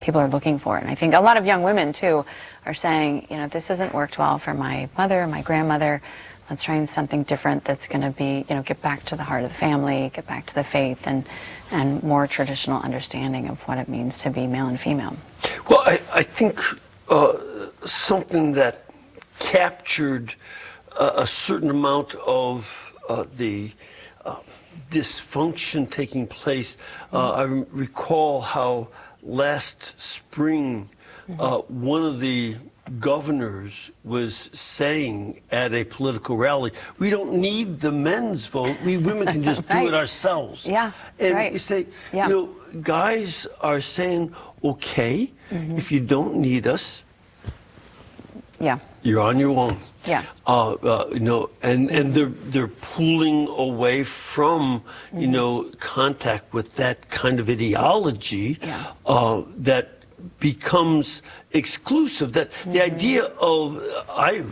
people are looking for. And I think a lot of young women, too, are saying, you know, this hasn't worked well for my mother, my grandmother. Let's try something different that's going to be, you know, get back to the heart of the family, get back to the faith, and more traditional understanding of what it means to be male and female. Well, I think something that captured a certain amount of the dysfunction taking place, I recall how last spring, one of the governors was saying at a political rally, we don't need the men's vote. We women can just do it ourselves. Yeah, and you say, you know, guys are saying, okay, if you don't need us, you're on your own. Yeah. You know, and they're pulling away from, you know, contact with that kind of ideology that becomes exclusive. That the idea of, I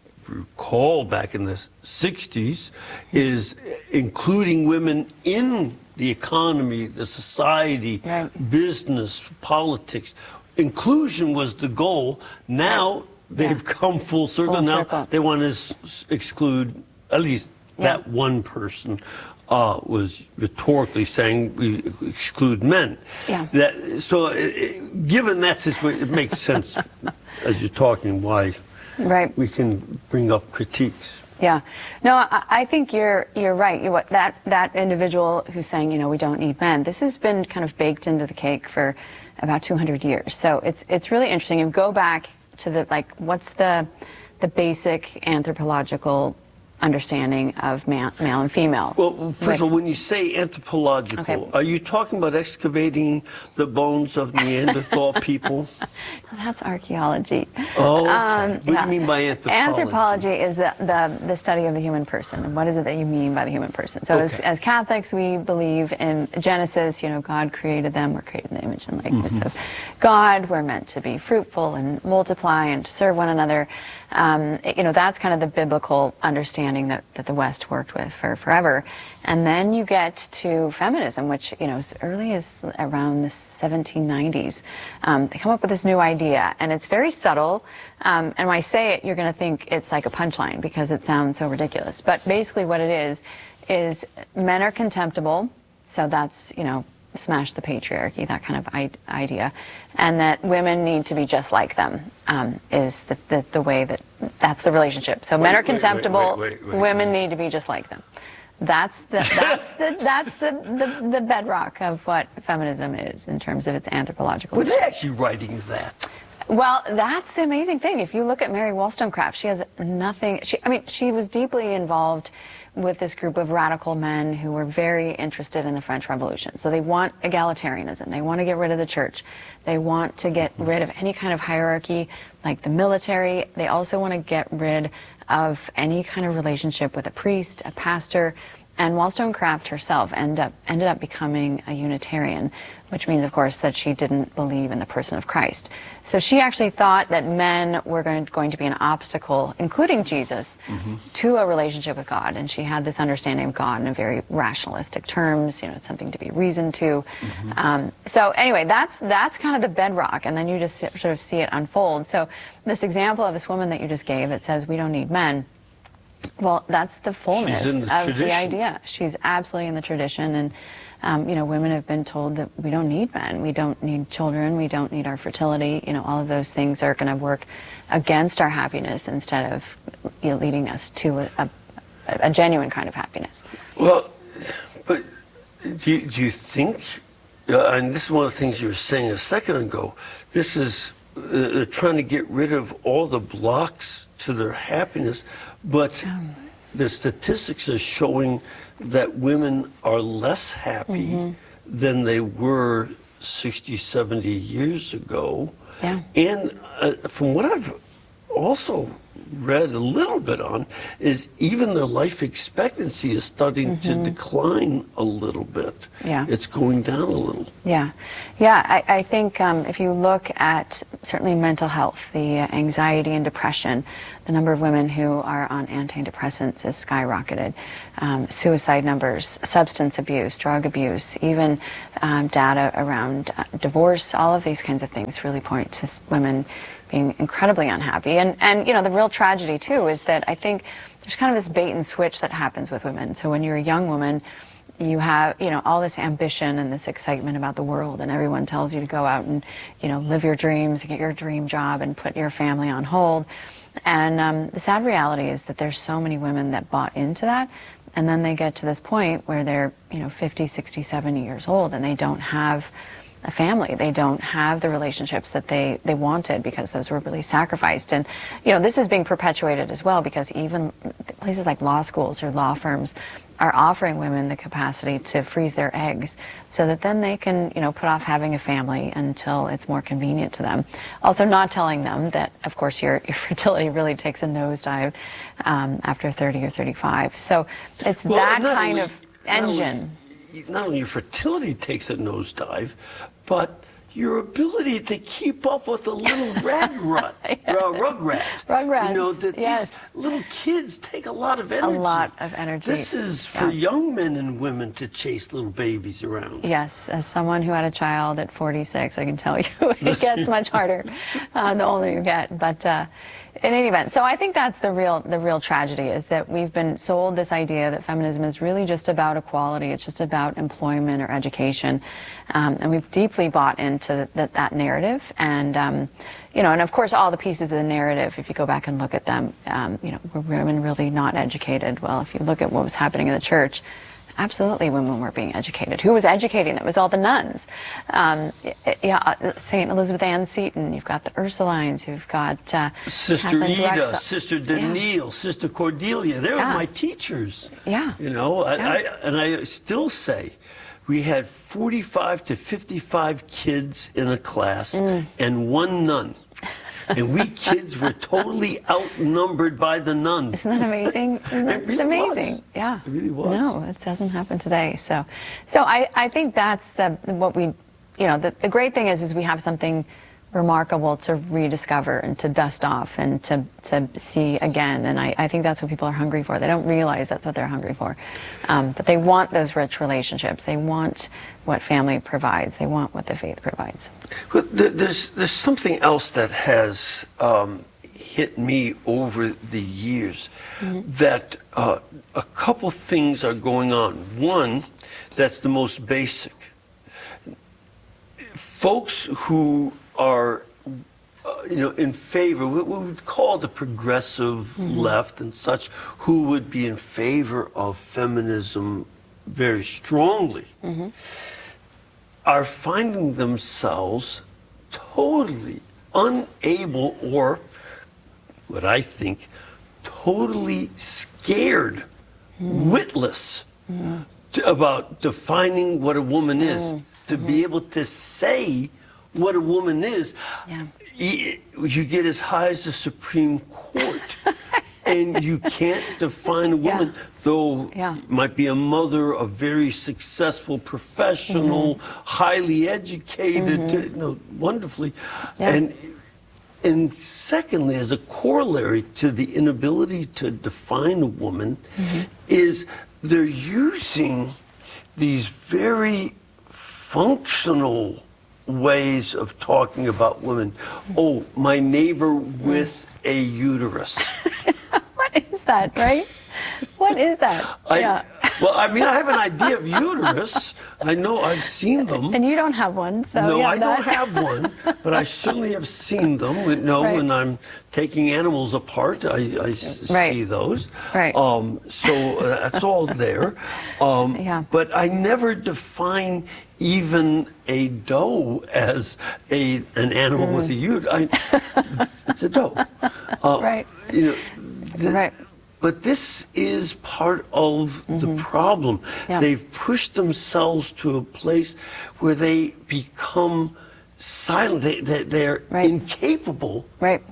recall back in the 60s, is including women in the economy, the society, business, politics. Inclusion was the goal. Now they've come full circle. They want to exclude at least that one person. Was rhetorically saying we exclude men. So given that situation, it makes sense as you're talking why we can bring up critiques. Yeah, no, I think you're right. That individual who's saying, you know, we don't need men, this has been kind of baked into the cake for about 200 years. So it's really interesting. You go back to the, like, what's the basic anthropological understanding of male and female? Well, first of all, when you say anthropological, are you talking about excavating the bones of Neanderthal people? That's archaeology. Oh, okay. What do you mean by anthropology? Anthropology is the study of the human person. And what is it that you mean by the human person? So as Catholics, we believe in Genesis, you know, God created them. We're created in the image and likeness of God. We're meant to be fruitful and multiply and to serve one another. You know, that's kind of the biblical understanding that the West worked with for forever. And then you get to feminism, which, you know, as early as around the 1790s, they come up with this new idea, and it's very subtle. And when I say it, you're going to think it's like a punchline because it sounds so ridiculous. But basically what it is men are contemptible, so that's, you know, smash the patriarchy, that kind of idea, and that women need to be just like them, is the way that's the relationship. So men are contemptible, women need to be just like them. That's the bedrock of what feminism is in terms of its anthropological. Were they actually writing that? Well, that's the amazing thing. If you look at Mary Wollstonecraft, she has nothing. She was deeply involved with this group of radical men who were very interested in the French Revolution. So they want egalitarianism. They want to get rid of the church. They want to get rid of any kind of hierarchy, like the military. They also want to get rid of any kind of relationship with a priest, a pastor. And Wollstonecraft herself ended up becoming a Unitarian, which means, of course, that she didn't believe in the person of Christ. So she actually thought that men were going to be an obstacle, including Jesus, to a relationship with God. And she had this understanding of God in a very rationalistic terms, you know, it's something to be reasoned to. So anyway, that's kind of the bedrock, and then you just sort of see it unfold. So this example of this woman that you just gave that says we don't need men, well, that's the fullness of the idea. She's absolutely in the tradition, and you know, women have been told that we don't need men, we don't need children, we don't need our fertility. You know, all of those things are going to work against our happiness instead of, you know, leading us to a genuine kind of happiness. Well, but do you think, and this is one of the things you were saying a second ago, this is trying to get rid of all the blocks to their happiness, but the statistics are showing that women are less happy than they were 60, 70 years ago. And from what I've also read a little bit on is even their life expectancy is starting to decline a little bit. Yeah. It's going down a little. Yeah. Yeah, I think if you look at certainly mental health, the anxiety and depression, the number of women who are on antidepressants has skyrocketed. Suicide numbers, substance abuse, drug abuse, even data around divorce, all of these kinds of things really point to women being incredibly unhappy. And you know, the real tragedy too is that I think there's kind of this bait and switch that happens with women. So when you're a young woman, you have, you know, all this ambition and this excitement about the world, and everyone tells you to go out and, you know, live your dreams, get your dream job, and put your family on hold. And the sad reality is that there's so many women that bought into that, and then they get to this point where they're, you know, 50, 60, 70 years old, and they don't have a family. They don't have the relationships that they wanted because those were really sacrificed. And, you know, this is being perpetuated as well because even places like law schools or law firms are offering women the capacity to freeze their eggs so that then they can, you know, put off having a family until it's more convenient to them. Also not telling them that, of course, your fertility really takes a nosedive after 30 or 35. So it's that kind of engine. Not only your fertility takes a nosedive, but your ability to keep up with a little rugrat. Rugrats, You know, that yes. these little kids take a lot of energy. A lot of energy. This is for young men and women to chase little babies around. Yes, as someone who had a child at 46, I can tell you it gets much harder the older you get. But in any event, so I think that's the real tragedy is that we've been sold this idea that feminism is really just about equality. It's just about employment or education, and we've deeply bought into that narrative. And you know, and of course, all the pieces of the narrative, if you go back and look at them, you know, were women really not educated? Well, if you look at what was happening in the church, absolutely women were being educated. Who was educating them? It was all the nuns. St. Elizabeth Ann Seton, you've got the Ursulines, you've got Sister Ida, Sister Danielle, Sister Cordelia. They were my teachers. Yeah. You know, I still say we had 45 to 55 kids in a class and one nun. And we kids were totally outnumbered by the nuns. Isn't that amazing? It's amazing. Was. Yeah. It really was. No, it doesn't happen today. So I think that's what we, you know, the great thing is we have something remarkable to rediscover and to dust off and to see again. And I think that's what people are hungry for. They don't realize that's what they're hungry for. But they want those rich relationships. They want what family provides. They want what the faith provides. But there's something else that has hit me over the years, that a couple things are going on. One, that's the most basic. Folks who are you know, in favor, what we would call the progressive left and such, who would be in favor of feminism very strongly, are finding themselves totally unable, or what I think, totally scared, witless about defining what a woman is, to be able to say what a woman is. You get as high as the Supreme Court, and you can't define a woman, though might be a mother, a very successful professional, highly educated, you know, wonderfully. And secondly, as a corollary to the inability to define a woman, is they're using these very functional ways of talking about women. Oh, my neighbor with a uterus. What is that, right? What is that? Well, I mean, I have an idea of uterus. I know I've seen them. And you don't have one, so no, I don't have one, but I certainly have seen them. You know, when I'm taking animals apart, I see those. So that's all there. But I never define even a doe as an animal with a uterus. It's a doe. You know, but this is part of the problem. They've pushed themselves to a place where they become silent. They're incapable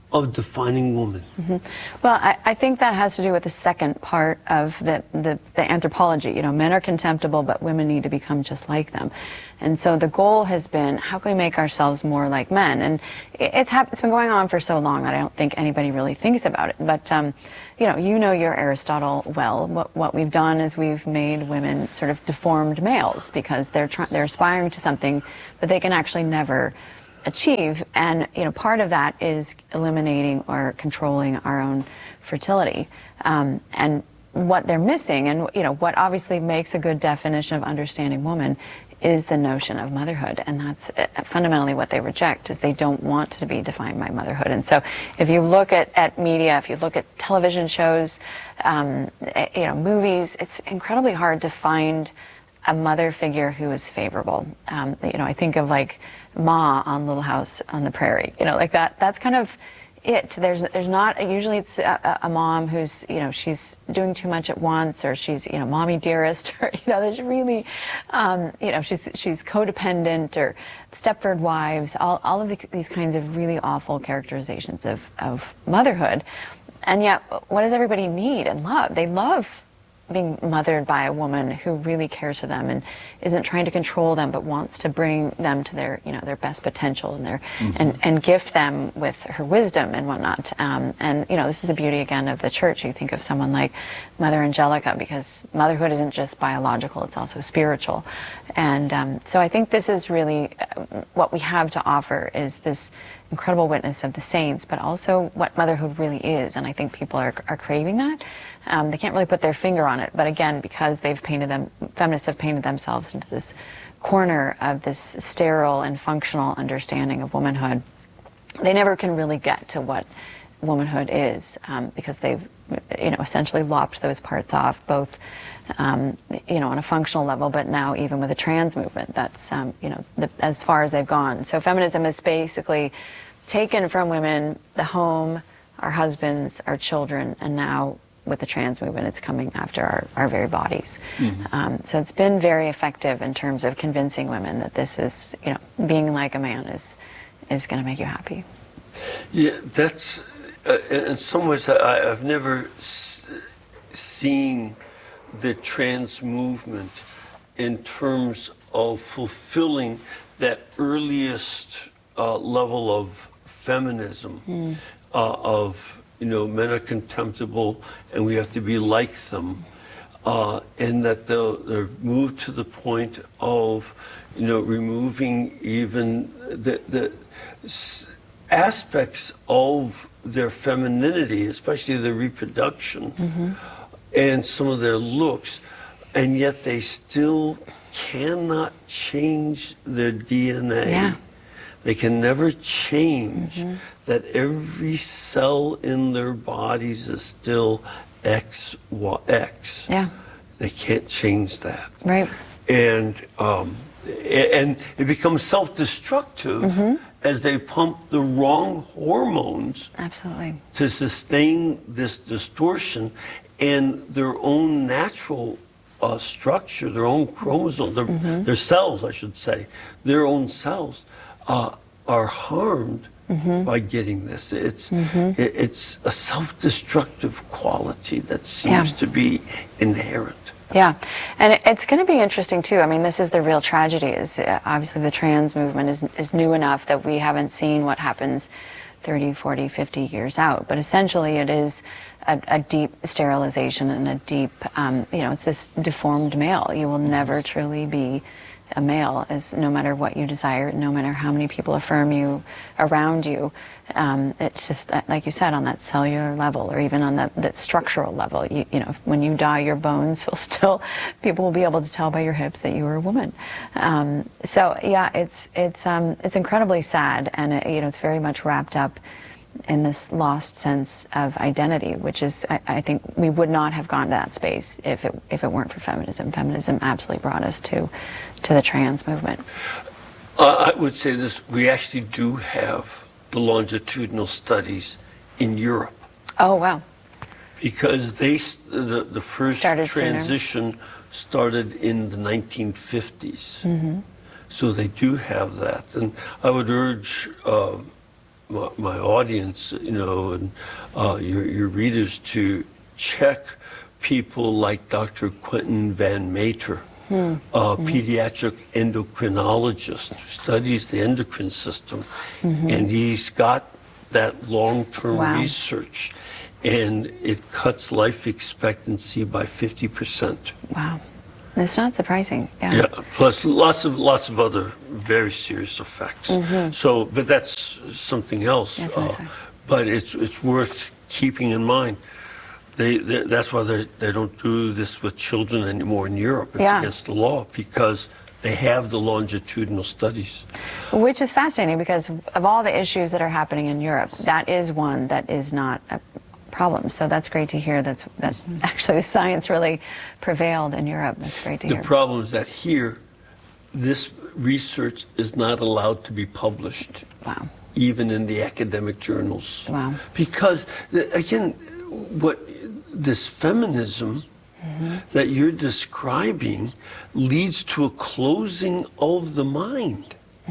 of defining woman? Well, I think that has to do with the second part of the anthropology. You know, men are contemptible, but women need to become just like them. And so the goal has been, how can we make ourselves more like men? And it's been going on for so long that I don't think anybody really thinks about it. But, you know your Aristotle well. What we've done is we've made women sort of deformed males because they're aspiring to something that they can actually never achieve. And part of that is eliminating or controlling our own fertility. And what they're missing, and what obviously makes a good definition of understanding woman, is the notion of motherhood. And that's fundamentally what they reject, is they don't want to be defined by motherhood. And so if you look at media, if you look at television shows, movies, it's incredibly hard to find a mother figure who is favorable. I think of like Ma on Little House on the Prairie, like that. That's kind of it. There's not, usually it's a mom who's, she's doing too much at once, or she's, mommy dearest, or, there's really, she's codependent, or Stepford Wives, all of these kinds of really awful characterizations of motherhood. And yet, what does everybody need and love? They love being mothered by a woman who really cares for them and isn't trying to control them, but wants to bring them to their, their best potential and their, and gift them with her wisdom and whatnot. And this is the beauty again of the church. You think of someone like Mother Angelica, because motherhood isn't just biological; it's also spiritual. And so I think this is really what we have to offer, is this incredible witness of the saints, but also what motherhood really is. And I think people are craving that. They can't really put their finger on it, but again, because feminists have painted themselves into this corner of this sterile and functional understanding of womanhood, they never can really get to what womanhood is, because they've, essentially lopped those parts off, both, on a functional level, but now even with the trans movement, that's, as far as they've gone. So feminism has basically taken from women the home, our husbands, our children, and now with the trans movement, it's coming after our very bodies. So it's been very effective in terms of convincing women that this is, being like a man is going to make you happy. Yeah, that's, in some ways, I've never seen the trans movement in terms of fulfilling that earliest level of feminism, of, men are contemptible and we have to be like them, and that they're moved to the point of, removing even the aspects of their femininity, especially their reproduction, and some of their looks, and yet they still cannot change their DNA. Yeah. They can never change that every cell in their bodies is still XX. Yeah. They can't change that. Right. And it becomes self-destructive as they pump the wrong hormones. Absolutely. To sustain this distortion, and their own natural structure, their own chromosome, their cells, I should say, their own cells are harmed by getting this. It's a self-destructive quality that seems to be inherent. Yeah, and it's going to be interesting too. I mean, this is the real tragedy, is obviously the trans movement is new enough that we haven't seen what happens 30, 40, 50 years out. But essentially it is a deep sterilization and a deep, it's this deformed male. You will never truly be a male, as no matter what you desire, no matter how many people affirm you around you. It's just, like you said, on that cellular level, or even on the structural level. When you die, your bones will still, people will be able to tell by your hips that you were a woman. So yeah, it's incredibly sad, and it's very much wrapped up in this lost sense of identity, which is, I think we would not have gone to that space if it weren't for feminism. Feminism absolutely brought us to the trans movement. I would say this: we actually do have the longitudinal studies in Europe. Oh wow! Because the first transition started in the 1950s, so they do have that, and I would urge my audience, and your readers to check people like Dr. Quentin Van Mater, a pediatric endocrinologist who studies the endocrine system, and he's got that long-term research, and it cuts life expectancy by 50%. Wow. It's not surprising. Yeah, plus lots of other very serious effects. So, but that's something else. Yes, but it's worth keeping in mind. That's why they don't do this with children anymore in Europe. It's against the law because they have the longitudinal studies. Which is fascinating because of all the issues that are happening in Europe, that is one that is not a problem. So that's great to hear that actually the science really prevailed in Europe. That's great to hear. The problem is that here, this research is not allowed to be published. Wow. Even in the academic journals. Wow. Because, again, what this feminism that you're describing leads to a closing of the mind.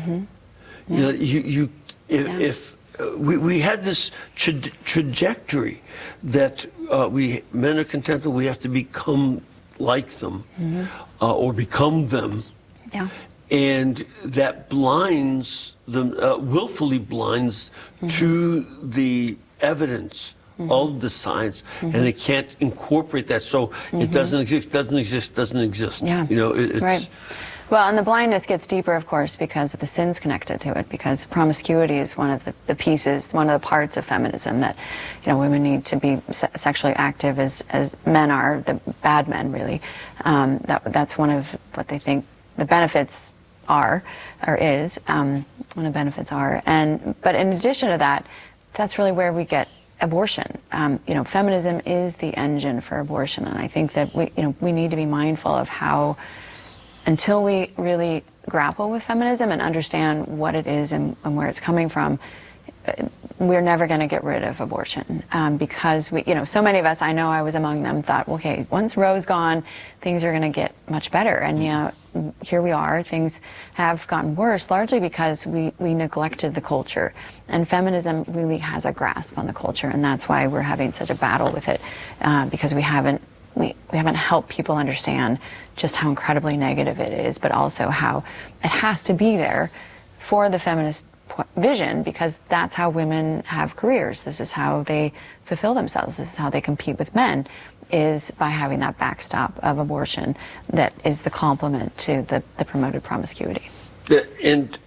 If we had this trajectory that men are content that we have to become like them or become them. Yeah. And that blinds them, willfully blinds to the evidence of the science, and they can't incorporate that. So it doesn't exist, doesn't exist, doesn't exist. Yeah. It's right. Well, and the blindness gets deeper, of course, because of the sins connected to it, because promiscuity is one of the pieces, one of the parts of feminism that, women need to be sexually active as men are, the bad men, really. That's one of what they think the benefits are, or is, one of the benefits are. But in addition to that, that's really where we get abortion. Feminism is the engine for abortion, and I think that we need to be mindful of how, until we really grapple with feminism and understand what it is and where it's coming from, we're never going to get rid of abortion because so many of us, I know I was among them, thought, okay, once Roe's gone, things are going to get much better. And here we are, things have gotten worse, largely because we neglected the culture. And feminism really has a grasp on the culture, and that's why we're having such a battle with it, because we haven't helped people understand just how incredibly negative it is, but also how it has to be there for the feminist vision, because that's how women have careers. This is how they fulfill themselves. This is how they compete with men, is by having that backstop of abortion that is the complement to the promoted promiscuity. And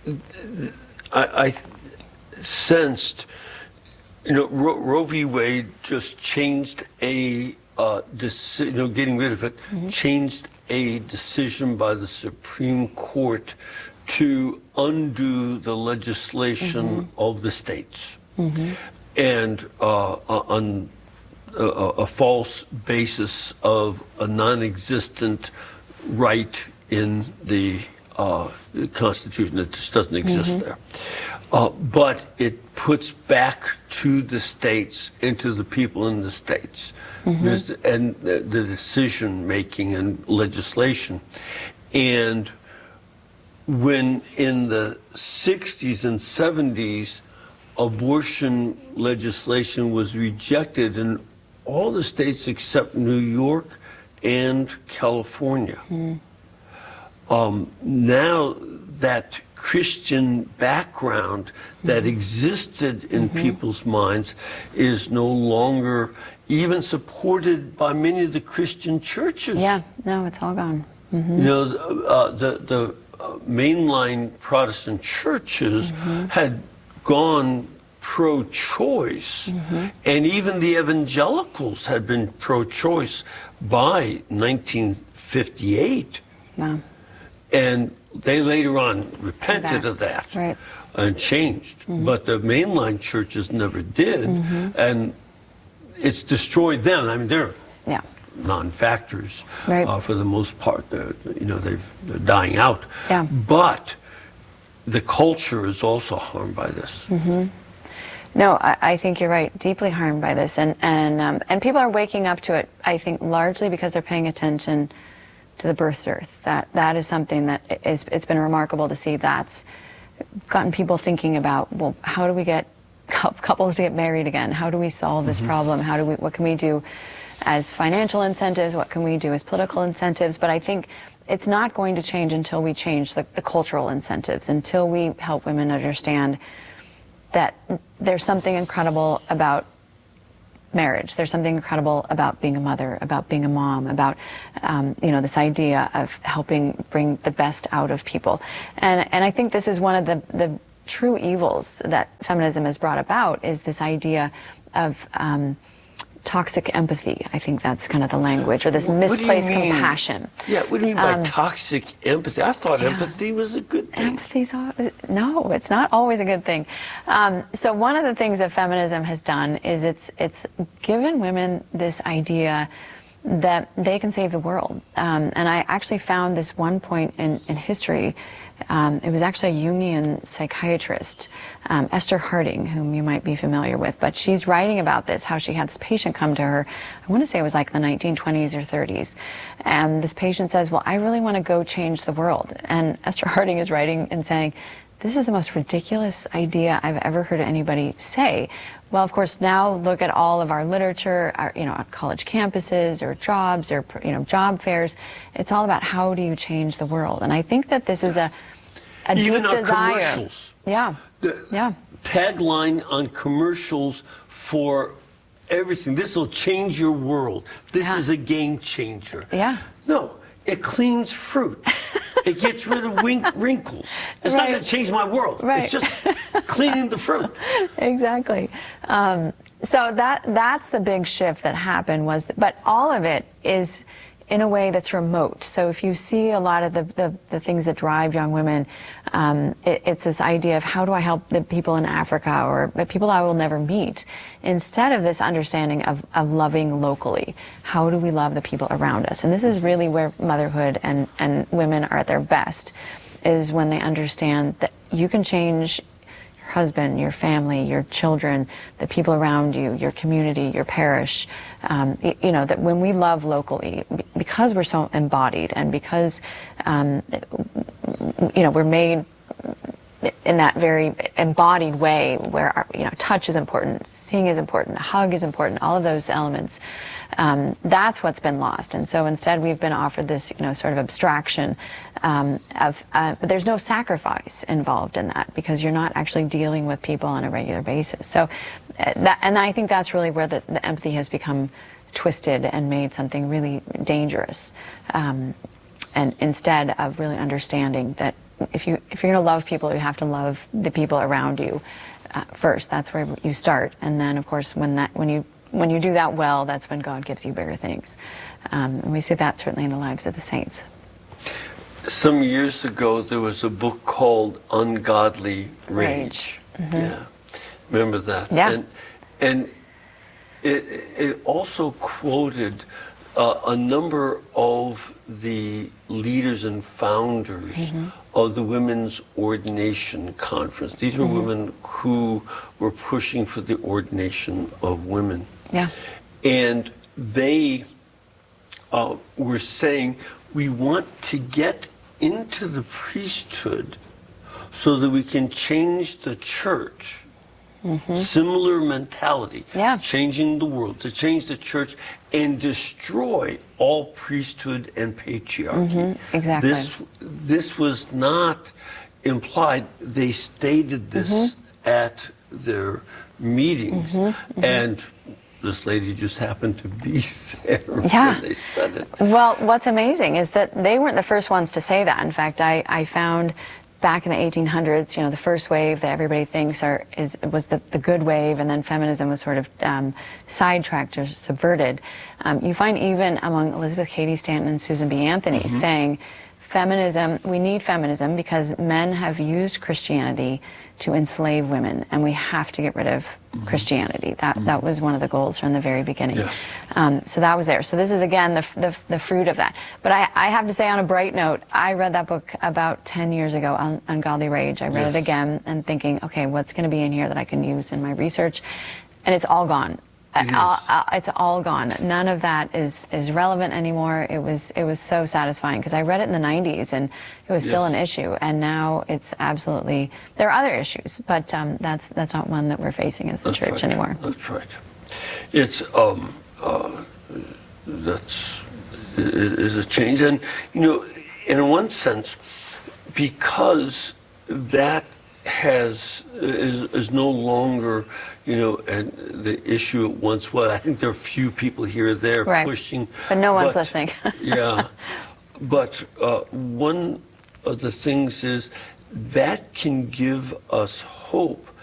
I sensed, Roe v. Wade just changed a decision, getting rid of it, changed a decision by the Supreme Court to undo the legislation of the states, and on a false basis of a non-existent right in the Constitution that just doesn't exist there. But it puts back to the states and to the people in the states and the decision making and legislation. And when in the 60s and 70s abortion legislation was rejected in all the states except New York and California. Now that Christian background that existed in people's minds is no longer even supported by many of the Christian churches. Yeah, no, it's all gone. The mainline Protestant churches had gone pro-choice, and even the evangelicals had been pro-choice by 1958. Wow. And they later on repented of that and changed. But the mainline churches never did, and it's destroyed them. I mean, they're non-factors for the most part. They're dying out. Yeah. But the culture is also harmed by this. No, I think you're right. Deeply harmed by this, and people are waking up to it. I think largely because they're paying attention to the birth dearth. That is something that it's been remarkable to see. That's gotten people thinking about, well, how do we get help couples to get married again? How do we solve this problem? What can we do as financial incentives? What can we do as political incentives? But I think it's not going to change until we change the cultural incentives, until we help women understand that there's something incredible about marriage. There's something incredible about being a mother, about being a mom, about this idea of helping bring the best out of people. And I think this is one of the true evils that feminism has brought about, is this idea of toxic empathy. I think that's kind of the language, or this misplaced compassion. Yeah, what do you mean by toxic empathy? I thought empathy was a good thing. No, it's not always a good thing. So one of the things that feminism has done is it's given women this idea that they can save the world. And I actually found this one point in history. It was actually a Jungian psychiatrist, Esther Harding, whom you might be familiar with, but she's writing about this, how she had this patient come to her. I want to say it was like the 1920s or 30s. And this patient says, well, I really want to go change the world. And Esther Harding is writing and saying, this is the most ridiculous idea I've ever heard anybody say. Well, of course, now look at all of our literature, our college campuses or jobs or job fairs. It's all about how do you change the world. And I think that this is a even deep our desire. Commercials. Yeah. The tagline on commercials for everything. This will change your world. This is a game changer. Yeah. No, it cleans fruit. It gets rid of wrinkles. It's not going to change my world. Right. It's just cleaning the fruit. Exactly. So that's the big shift that happened but all of it is in a way that's remote. So if you see a lot of the things that drive young women, it's this idea of how do I help the people in Africa or the people I will never meet, instead of this understanding of loving locally. How do we love the people around us? And this is really where motherhood and women are at their best, is when they understand that you can change your husband, your family, your children, the people around you, your community, your parish. That when we love locally, because we're so embodied and because we're made in that very embodied way where our, touch is important, seeing is important, a hug is important, all of those elements, that's what's been lost. And so instead we've been offered this sort of abstraction but there's no sacrifice involved in that, because you're not actually dealing with people on a regular basis. So and I think that's really where the empathy has become twisted and made something really dangerous, and instead of really understanding that if you're going to love people, you have to love the people around you first. That's where you start, and then of course when you do that well, that's when God gives you bigger things. And we see that certainly in the lives of the saints. Some years ago, there was a book called Ungodly Rage. Mm-hmm. Yeah, remember that? Yeah. And it also quoted a number of the leaders and founders of the Women's Ordination Conference. These were women who were pushing for the ordination of women. Yeah. And they were saying, we want to get into the priesthood so that we can change the church. Similar mentality, changing the world, to change the church and destroy all priesthood and patriarchy. Exactly. This was not implied. They stated this at their meetings, and this lady just happened to be there when they said it. Well, what's amazing is that they weren't the first ones to say that. In fact, I found back in the 1800s, the first wave that everybody thinks was the good wave, and then feminism was sort of sidetracked or subverted. You find even among Elizabeth Cady Stanton and Susan B. Anthony saying, we need feminism because men have used Christianity to enslave women, and we have to get rid of Christianity. That was one of the goals from the very beginning. Yes. So that was there. So this is again the fruit of that. But I have to say, on a bright note, I read that book about 10 years ago, on Ungodly Rage. I read it again and thinking, okay, what's going to be in here that I can use in my research? And it's all gone. It's all gone. None of that is relevant anymore. It was so satisfying because I read it in the 90s and it was still an issue, and now it's absolutely. There are other issues, but that's not one that we're facing as the church anymore. That's right. It's that's is a change, and in one sense, because that is no longer, and the issue it once was. I think there are a few people here or there pushing, but no one's listening. Yeah, but one of the things is that can give us hope